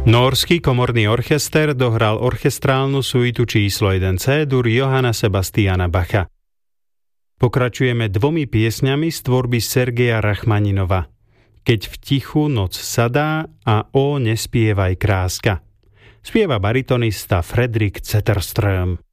Nórsky komorný orchester dohral orchestrálnu suitu číslo 1 C-dur Johanna Sebastiana Bacha. Pokračujeme 2 piesňami z tvorby Sergeja Rachmaninova. Keď v tichu noc sadá a o nespievaj kráska. Spieva baritonista Fredrik Zetterström.